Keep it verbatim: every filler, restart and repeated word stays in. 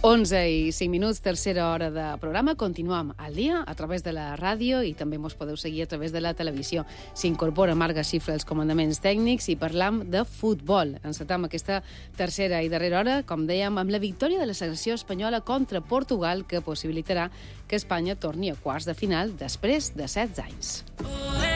onze i cinc minuts, tercera hora de programa. Continuem al dia a través de la ràdio i també mos podeu seguir a través de la televisió. S'incorpora Marga Xifra als comandaments tècnics i parlam de futbol. Encetam aquesta tercera i darrera hora, com dèiem, amb la victòria de la selecció espanyola contra Portugal, que possibilitarà que Espanya torni a quarts de final després de setze anys.